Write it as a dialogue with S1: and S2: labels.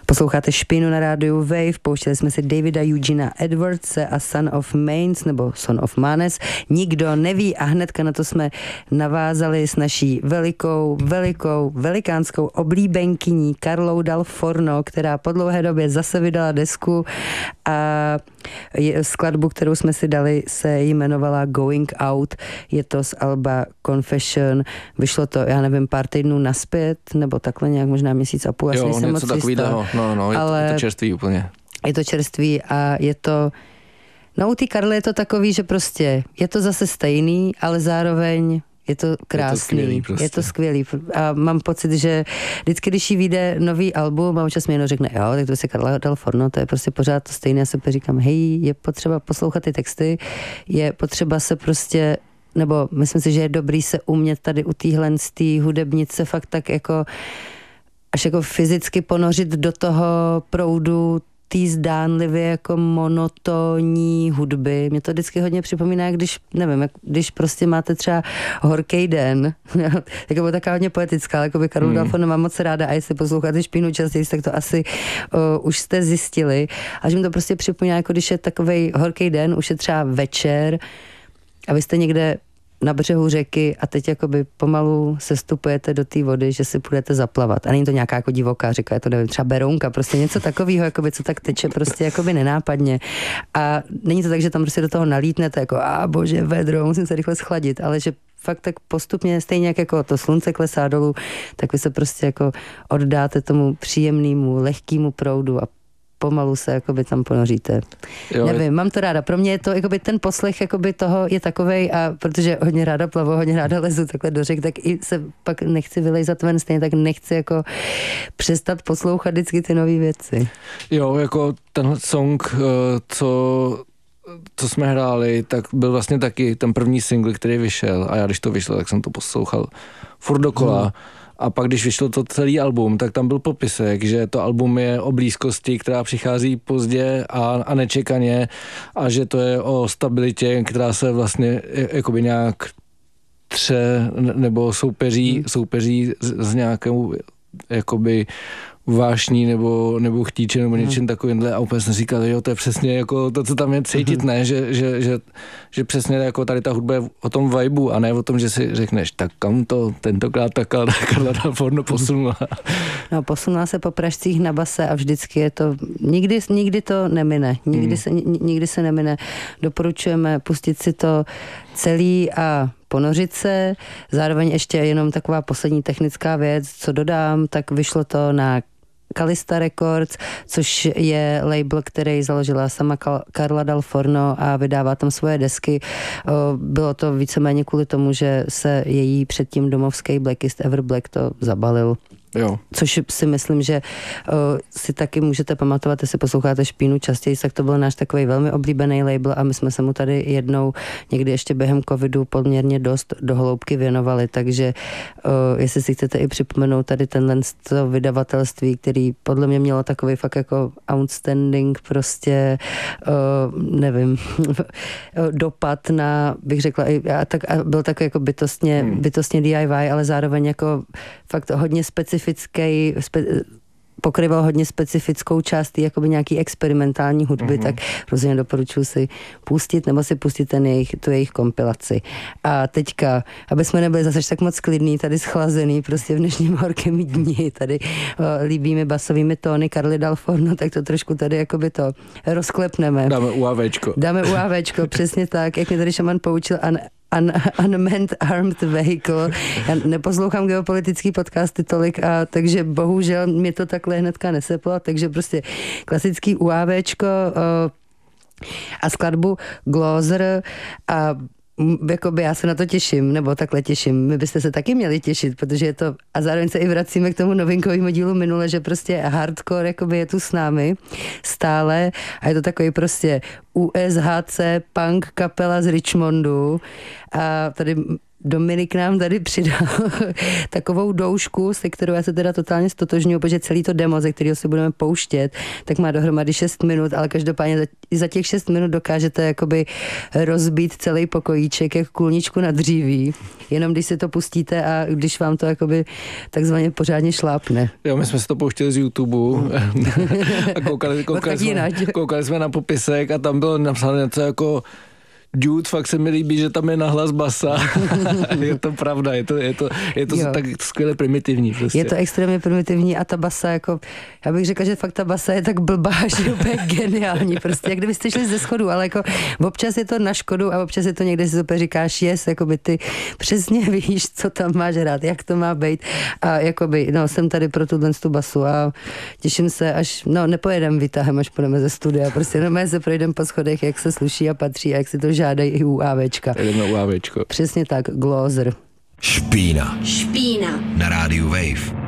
S1: Posloucháte Špínu na rádiu Wave, pouštěli jsme si Davida Eugena Edwardse a Son of Manes, nebo Son of Manes. Nikdo neví a hnedka na to jsme navázali s naší velikánskou oblíbenkyní Karlou Dal Forno, která po dlouhé době zase vydala desku a skladbu, kterou jsme si dali, se jmenovala Going Out. Je to z alba Confession. Vyšlo to, já nevím, pár týdnů naspět, nebo takhle nějak, možná měsíc a půl.
S2: Jo, něco takového. No, je to čerstvý úplně.
S1: Je to čerstvý a je to... No u té Karly je to takový, že prostě je to zase stejný, ale zároveň je to krásný, je to skvělý. A mám pocit, že vždycky, když jí vyjde nový album a občas mi jenom řekne, jo, tak to si Karla Dal Forno, to je prostě pořád to stejné. Já se říkám, hej, je potřeba poslouchat ty texty, je potřeba se prostě, nebo myslím si, že je dobrý se umět tady u téhle hudebnice fakt tak jako až jako fyzicky ponořit do toho proudu té zdánlivě jako monotónní hudby. Mě to vždycky hodně připomíná, když, nevím, když prostě máte třeba horký den, tak bylo taková hodně poetická, ale jako by Karlu Dal Forno mám moc ráda a jestli posloucháte Špínu častěji, tak to asi už jste zjistili. A že mi to prostě připomíná, jako když je takovej horký den, už je třeba večer a vy jste někde na břehu řeky a teď jakoby pomalu sestupujete do té vody, že si půjdete zaplavat. A není to nějaká jako divoká řeka, je to nevím, třeba Berounka, prostě něco takového, jakoby, co tak teče prostě jakoby nenápadně. A není to tak, že tam prostě do toho nalítnete, jako bože, vedro, musím se rychle schladit, ale že fakt tak postupně, stejně jako to slunce klesá dolů, tak vy se prostě jako oddáte tomu příjemnému, lehkému proudu a pomalu se jakoby tam ponoříte. Jo, nevím, mám to ráda. Pro mě je to, jakoby ten poslech jakoby toho je takovej a protože hodně ráda plavu, hodně ráda lezu takhle do řek, tak i se pak nechci vylejzat ven, stejně tak nechci jako přestat poslouchat vždycky ty nové věci.
S2: Jo, jako tenhle song, co jsme hráli, tak byl vlastně taky ten první single, který vyšel a já když to vyšlo, tak jsem to poslouchal furt dokola. A pak, když vyšlo to celý album, tak tam byl popisek, že to album je o blízkosti, která přichází pozdě a nečekaně a že to je o stabilitě, která se vlastně jakoby nějak tře nebo soupeří s nějakou jakoby vášní nebo chtíče nebo něčím takovýmhle a úplně jsem říkal, jo, to je přesně jako to, co tam je cítit, ne, že přesně jako tady ta hudba je o tom vibu a ne o tom, že si řekneš, tak kam to tentokrát ta Karla Dal Forno posunula.
S1: No, posunula se po pražcích na base a vždycky je to, nikdy to nemine, nikdy se nemine. Doporučujeme pustit si to celý a ponořit se. Zároveň ještě jenom taková poslední technická věc, co dodám, tak vyšlo to na Kalista Records, což je label, který založila sama Karla Dal Forno a vydává tam svoje desky. Bylo to víceméně kvůli tomu, že se její předtím domovský Blackest Ever Black to zabalil.
S2: Jo.
S1: Což si myslím, že si taky můžete pamatovat, jestli posloucháte Špínu častěji, tak to byl náš takový velmi oblíbený label a my jsme se mu tady jednou někdy ještě během covidu poměrně dost do hloubky věnovali, takže jestli si chcete i připomenout tady tenhle vydavatelství, který podle mě mělo takový fakt jako outstanding prostě nevím, dopad na, bych řekla, byl takový jako bytostně DIY, ale zároveň jako fakt hodně pokryval hodně specifickou část jakoby nějaký experimentální hudby, tak rozhodně doporučuji si pustit, nebo si pustit tu jejich kompilaci. A teďka, aby jsme nebyli zase tak moc klidný, tady schlazený prostě v dnešním horkém dni, tady líbými basovými tóny Karly Dal Forno, tak to trošku tady jakoby to rozklepneme. Dáme UAVčko, přesně tak, jak mě tady šaman poučil Unmanned Armed Vehicle. Já neposlouchám geopolitický podcasty tolik, takže bohužel mě to takhle hnedka neseplo, takže prostě klasický UAVčko a skladbu Gloser a jakoby já se na to těším, nebo takhle těším. My byste se taky měli těšit, protože je to, a zároveň se i vracíme k tomu novinkovému dílu minule, že prostě hardcore jakoby je tu s námi stále a je to takový prostě USHC punk kapela z Richmondu a tady Dominik nám tady přidal takovou doušku, se kterou já se teda totálně stotožňuji, protože celý to demo, ze kterého se budeme pouštět, tak má dohromady 6 minut, ale každopádně za těch 6 minut dokážete jakoby rozbít celý pokojíček jak kůlničku na dříví, jenom když si to pustíte a když vám to jakoby takzvaně pořádně šlápne.
S2: Jo, my jsme si to pouštěli z YouTube a koukali jsme na popisek a tam bylo napsané něco jako dude, fakt se mi líbí, že tam je nahlas basa. Je to pravda, je to tak skvěle primitivní. Prostě.
S1: Je to extrémně primitivní a ta basa, jako, já bych řekla, že fakt ta basa je tak blbá, že je úplně geniální. Prostě, jak kdybyste šli ze schodu, ale jako občas je to na škodu a občas je to někde si úplně říkáš, jakoby ty přesně víš, co tam máš hrát, jak to má být. A jakoby, jsem tady pro tu basu a těším se, až, nepojedem výtahem, až půjdeme ze studia. Prostě jenom se projdem po schodech, jak se sluší a patří a jak si to žádají i u AVčka.
S2: Jdeme u AVčko.
S1: Přesně tak, Glozer.
S3: Špína. Na rádiu Wave.